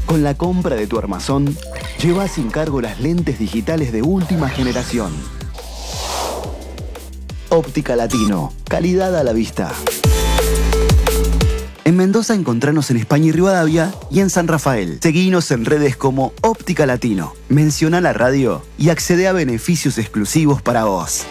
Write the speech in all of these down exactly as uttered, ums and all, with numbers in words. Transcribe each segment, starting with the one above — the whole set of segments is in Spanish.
Con la compra de tu armazón, lleva sin cargo las lentes digitales de última generación. Óptica Latino, calidad a la vista. En Mendoza encontranos en España y Rivadavia y en San Rafael. Seguinos en redes como Óptica Latino. Menciona la radio y accede a beneficios exclusivos para vos.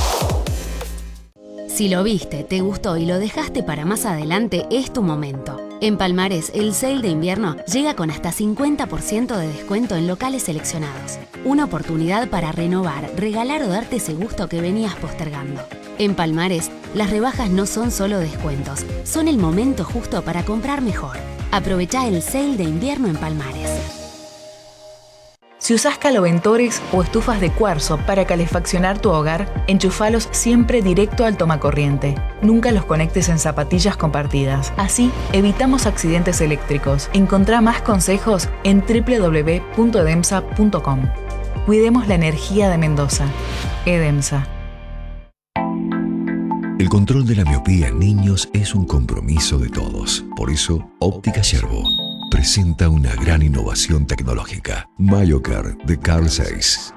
Si lo viste, te gustó y lo dejaste para más adelante, es tu momento. En Palmares, el sale de invierno llega con hasta cincuenta por ciento de descuento en locales seleccionados. Una oportunidad para renovar, regalar o darte ese gusto que venías postergando. En Palmares, las rebajas no son solo descuentos, son el momento justo para comprar mejor. Aprovechá el sale de invierno en Palmares. Si usás caloventores o estufas de cuarzo para calefaccionar tu hogar, enchufalos siempre directo al tomacorriente. Nunca los conectes en zapatillas compartidas. Así, evitamos accidentes eléctricos. Encontrá más consejos en doble u doble u doble u punto edemsa punto com. Cuidemos la energía de Mendoza. Edemsa. El control de la miopía en niños es un compromiso de todos. Por eso, Óptica Yerbo presenta una gran innovación tecnológica. MyoCare de Carl Zeiss.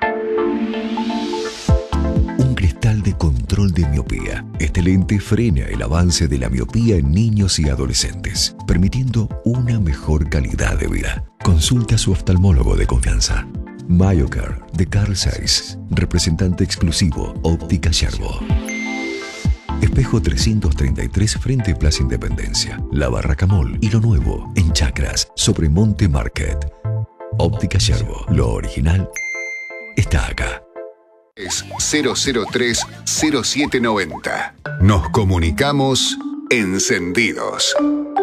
Un cristal de control de miopía. Este lente frena el avance de la miopía en niños y adolescentes, permitiendo una mejor calidad de vida. Consulta a su oftalmólogo de confianza. MyoCare de Carl Zeiss, representante exclusivo Óptica Yerbo. Espejo trescientos treinta y tres frente Plaza Independencia, La Barraca Mall y lo nuevo en Chacras sobre Monte Market. Óptica Yerbo, lo original está acá. Es cero cero tres cero siete noventa. Nos comunicamos encendidos.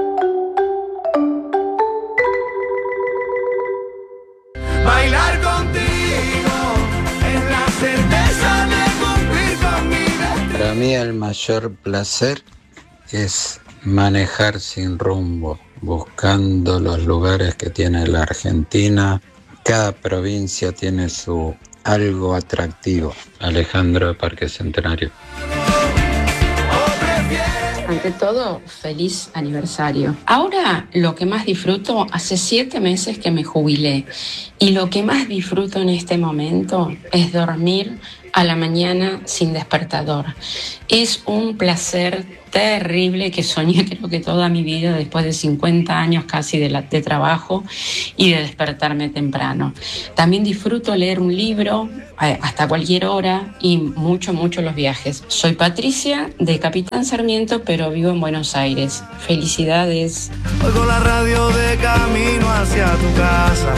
Bailar contigo es la certeza de cumplir con mi destino. Para mí el mayor placer es manejar sin rumbo, buscando los lugares que tiene la Argentina. Cada provincia tiene su algo atractivo. Alejandro de Parque Centenario. Ante todo, feliz aniversario. Ahora lo que más disfruto, hace siete meses que me jubilé, y lo que más disfruto en este momento es dormir a la mañana sin despertador. Es un placer terrible que soñé creo que toda mi vida, después de cincuenta años casi de, la, de trabajo y de despertarme temprano. También disfruto leer un libro eh, hasta cualquier hora y mucho, mucho los viajes. Soy Patricia de Capitán Sarmiento, pero vivo en Buenos Aires. Felicidades. Oigo la radio de camino hacia tu casa.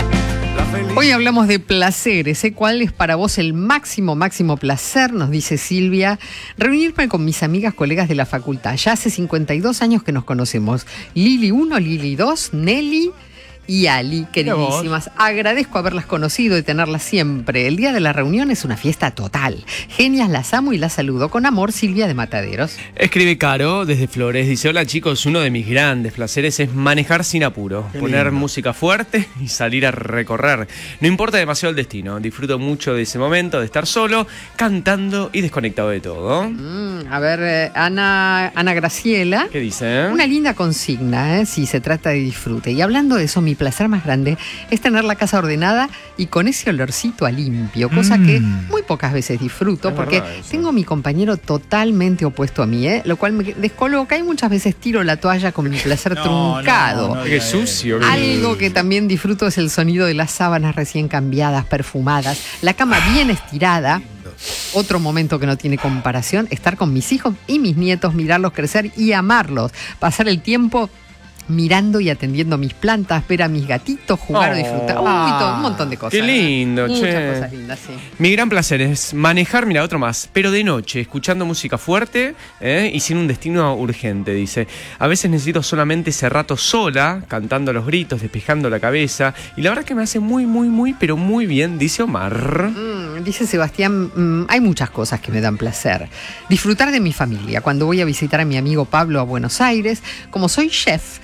Hoy hablamos de placeres, ¿eh? ¿Cuál es para vos el máximo, máximo placer? Nos dice Silvia. Reunirme con mis amigas, colegas de la facultad. Ya hace cincuenta y dos años que nos conocemos. Lili uno, Lili dos, Nelly y Ali, queridísimas. Agradezco haberlas conocido y tenerlas siempre. El día de la reunión es una fiesta total. Genias, las amo y las saludo. Con amor, Silvia de Mataderos. Escribe Caro desde Flores. Dice: hola chicos, uno de mis grandes placeres es manejar sin apuro. Qué poner lindo. Música fuerte y salir a recorrer. No importa demasiado el destino. Disfruto mucho de ese momento, de estar solo, cantando y desconectado de todo. Mm, a ver, eh, Ana, Ana Graciela. ¿Qué dice? Una linda consigna, ¿eh? Si se trata de disfrute. Y hablando de eso, mi placer más grande es tener la casa ordenada y con ese olorcito a limpio, cosa mm. que muy pocas veces disfruto, es porque tengo mi compañero totalmente opuesto a mí, ¿eh? Lo cual me descoloca y muchas veces tiro la toalla con mi placer no, truncado. No, no, Qué sucio. Algo que también disfruto es el sonido de las sábanas recién cambiadas, perfumadas, la cama bien estirada. Otro momento que no tiene comparación, estar con mis hijos y mis nietos, mirarlos crecer y amarlos, pasar el tiempo mirando y atendiendo mis plantas, ver a mis gatitos jugar oh, o disfrutar. Uy, todo, un montón de cosas. Qué lindo, Muchas che. cosas lindas, sí. Mi gran placer es manejar, mira, otro más, pero de noche, escuchando música fuerte ¿eh? y sin un destino urgente, dice. A veces necesito solamente ese rato sola, cantando los gritos, despejando la cabeza, y la verdad que me hace muy, muy, muy, pero muy bien, dice Omar. Mm, dice Sebastián, mm, hay muchas cosas que me dan placer. Disfrutar de mi familia, cuando voy a visitar a mi amigo Pablo a Buenos Aires, como soy chef,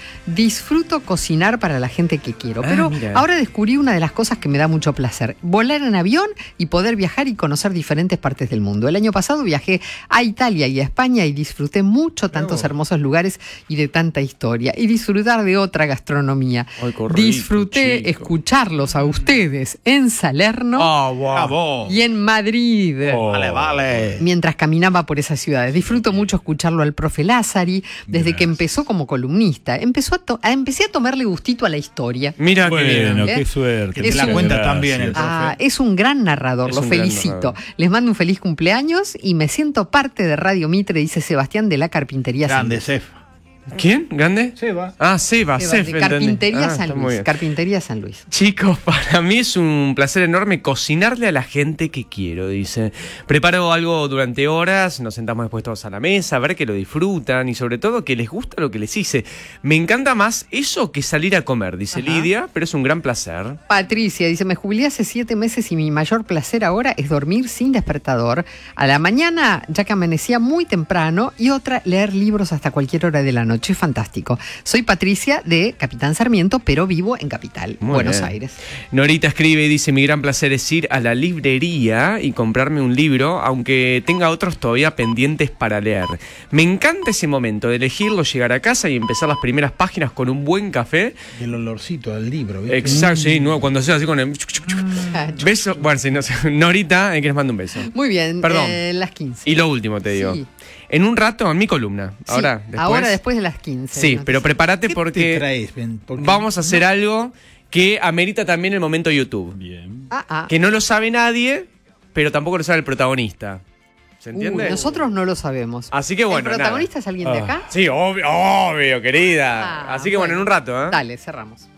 disfruto cocinar para la gente que quiero. Ah, Pero mira. ahora descubrí una de las cosas que me da mucho placer. Volar en avión y poder viajar y conocer diferentes partes del mundo. El año pasado viajé a Italia y a España y disfruté mucho tantos hermosos lugares y de tanta historia. Y disfrutar de otra gastronomía. Ay, qué rico, Disfruté chico. escucharlos a ustedes en Salerno Ah, wow. y en Madrid. Vale, vale. Mientras caminaba por esas ciudades. Disfruto mucho escucharlo al profe Lázari desde que empezó como columnista. Empezó a to- a, empecé a tomarle gustito a la historia. Mira qué Bueno, bien. ¿Eh? qué suerte. Es Que la un- cuenta también el Ah, profe. es un gran narrador, Es lo un gran felicito. narrador. Les mando un feliz cumpleaños y me siento parte de Radio Mitre, dice Sebastián de la Carpintería San Grande, Luis. Sef. ¿Quién? ¿Grande? Seba. Ah, Seba, Seba, Sef, de entendí. Carpintería Ah, San está muy Luis. bien. Carpintería San Luis. Chicos, para mí es un placer enorme cocinarle a la gente que quiero, dice. Preparo algo durante horas, nos sentamos después todos a la mesa, a ver que lo disfrutan y sobre todo que les gusta lo que les hice. Me encanta más eso que salir a comer, dice Ajá. Lidia, pero es un gran placer. Patricia dice, me jubilé hace siete meses y mi mayor placer ahora es dormir sin despertador. A la mañana, ya que amanecía muy temprano, y otra, leer libros hasta cualquier hora de la noche. Fantástico. Soy Patricia de Capitán Sarmiento, pero vivo en Capital, Muy Buenos bien. Aires. Norita escribe y dice, mi gran placer es ir a la librería y comprarme un libro, aunque tenga otros todavía pendientes para leer. Me encanta ese momento de elegirlo, llegar a casa y empezar las primeras páginas con un buen café. El olorcito del libro, ¿viste? Exacto, sí, no, cuando se así con el... Ah, Beso, bueno, sí, no sé. Norita, eh, que les mando un beso. Muy bien, Perdón. eh, las quince. Y lo último te digo. Sí. En un rato, en mi columna. Sí, Ahora, después. ahora después de las quince. Sí, ¿no? pero prepárate ¿Qué porque te traes? Ben? Porque- vamos a hacer algo que amerita también el momento YouTube. Bien. Ah, ah. Que no lo sabe nadie, pero tampoco lo sabe el protagonista. ¿Se entiende? Uy, nosotros no lo sabemos. Así que bueno, ¿El protagonista nada. es alguien de Ah. acá? Sí, obvio, obvio, querida. Ah, Así que bueno, en un rato, ¿eh? Dale, cerramos.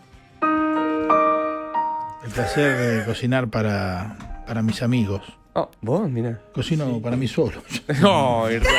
El placer de cocinar para, para mis amigos. Oh, vos, mira. Cocino para mí solo. Ay, Ro.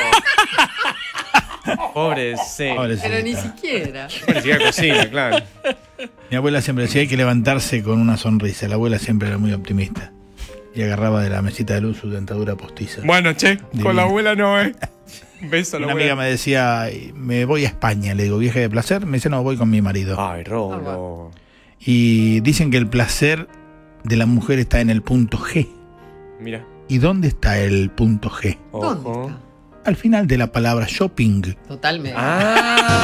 Pobre, sí. Pobrecita. Pero ni siquiera. Ni siquiera cocina, claro. Mi abuela siempre decía hay que levantarse con una sonrisa. La abuela siempre era muy optimista. Y agarraba de la mesita de luz su dentadura postiza. Bueno, che, Divino. con la abuela no, ¿eh? Un beso a la Una abuela. amiga me decía, me voy a España. Le digo, viaje de placer. Me dice, no, voy con mi marido. Ay, Ro, no. Y dicen que el placer de la mujer está en el punto G. Mira. ¿Y dónde está el punto G? ¿Dónde Ojo. está? Al final de la palabra shopping. Totalmente. Ah.